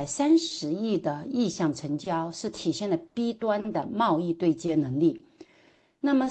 130亿的意向成交是体现了 B 端的贸易对接能力，那么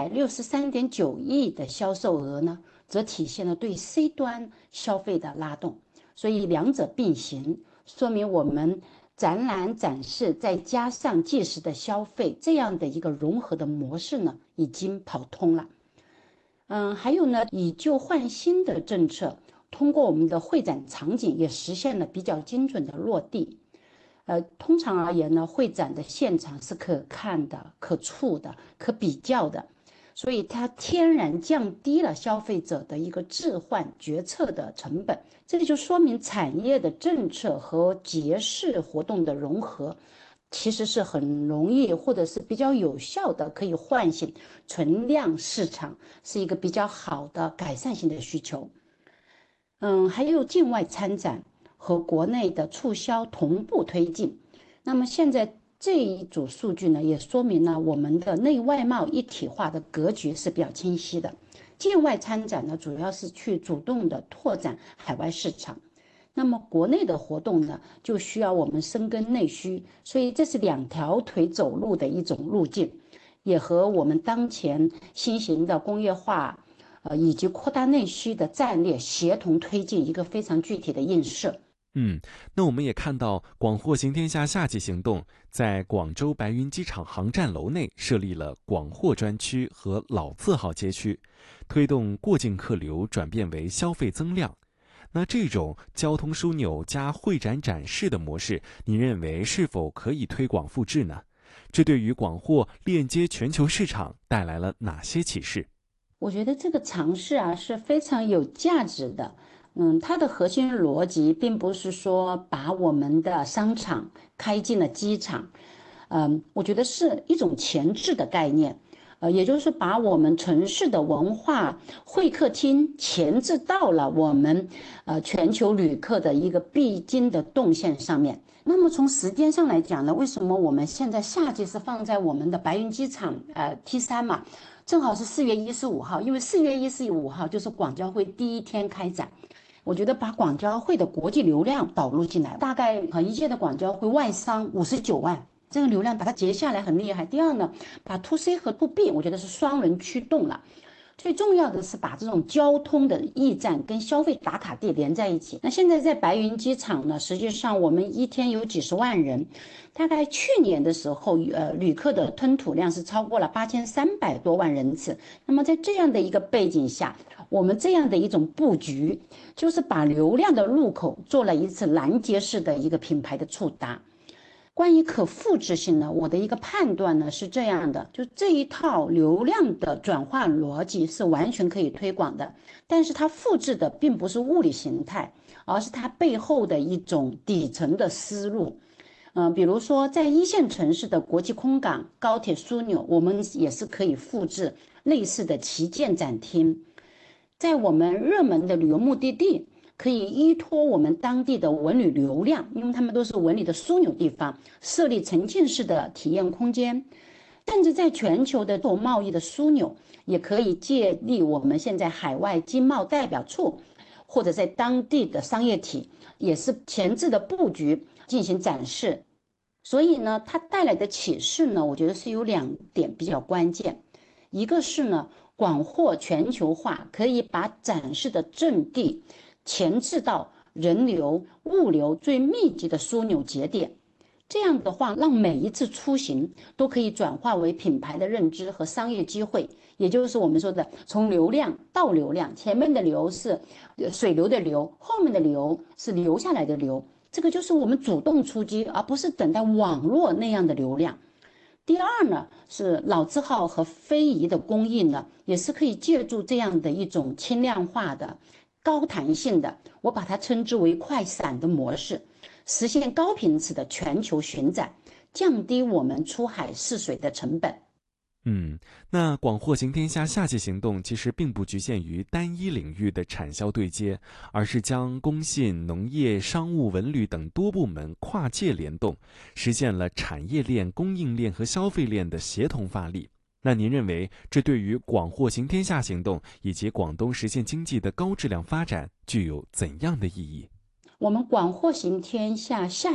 463.9亿的销售额呢，则体现了对 C 端消费的拉动。所以两者并行，说明我们展览展示再加上即时的消费这样的一个融合的模式呢，已经跑通了。还有呢，以旧换新的政策，通过我们的会展场景也实现了比较精准的落地。通常而言呢，会展的现场是可看的、可触的、可比较的，所以它天然降低了消费者的一个置换决策的成本。这里就说明产业的政策和节式活动的融合，其实是很容易或者是比较有效的，可以唤醒存量市场，是一个比较好的改善性的需求。还有境外参展和国内的促销同步推进。那么现在这一组数据呢，也说明了我们的内外贸一体化的格局是比较清晰的。境外参展呢，主要是去主动的拓展海外市场。那么国内的活动呢，就需要我们深耕内需，所以这是两条腿走路的一种路径，也和我们当前新型的工业化以及扩大内需的战略协同推进一个非常具体的映射。 那我们也看到广货行天下夏季行动在广州白云机场航站楼内设立了广货专区和老字号街区，推动过境客流转变为消费增量。那这种交通枢纽加会展展示的模式，您认为是否可以推广复制呢？这对于广货链接全球市场带来了哪些启示？ 我觉得这个尝试是非常有价值的。它的核心逻辑并不是说把我们的商场开进了机场，我觉得是一种前置的概念，也就是把我们城市的文化会客厅前置到了我们全球旅客的一个必经的动线上面。那么从时间上来讲呢，为什么我们现在夏季是放在我们的白云机场T3嘛？正好是4月15号，因为4月15号就是广交会第一天开展。我觉得把广交会的国际流量导入进来，大概一届的广交会外商59万，这个流量把它截下来很厉害。第二呢，把 to C 和 to B 我觉得是双人驱动了。最重要的是把这种交通的驿站跟消费打卡地连在一起。那现在在白云机场呢，实际上我们一天有几十万人，大概去年的时候，旅客的吞吐量是超过了8300多万人次。那么在这样的一个背景下，我们这样的一种布局，就是把流量的入口做了一次拦截式的一个品牌的触达。关于可复制性呢，我的一个判断呢是这样的，就这一套流量的转化逻辑是完全可以推广的，但是它复制的并不是物理形态，而是它背后的一种底层的思路。比如说在一线城市的国际空港、高铁枢纽，我们也是可以复制类似的旗舰展厅。在我们热门的旅游目的地，可以依托我们当地的文旅流量，因为他们都是文旅的枢纽地方，设立沉浸式的体验空间。甚至在全球的做贸易的枢纽，也可以借力我们现在海外经贸代表处，或者在当地的商业体，也是前置的布局进行展示。所以呢，它带来的启示呢，我觉得是有2点比较关键。一个是呢，广货全球化可以把展示的阵地前置到人流、物流最密集的枢纽节点，这样的话，让每一次出行都可以转化为品牌的认知和商业机会，也就是我们说的从流量到流量，前面的流是水流的流，后面的流是留下来的流，这个就是我们主动出击，而不是等待网络那样的流量。第二呢，是老字号和非遗的供应呢，也是可以借助这样的一种轻量化的、高弹性的，我把它称之为快闪的模式，实现高频次的全球巡展，降低我们出海试水的成本。 那广货行天下夏季行动其实并不局限于单一领域的产销对接，而是将工信、农业、商务、文旅等多部门跨界联动，实现了产业链、供应链和消费链的协同发力。那您认为这对于广货行天下行动以及广东实现经济的高质量发展具有怎样的意义？ 我们广货行天下夏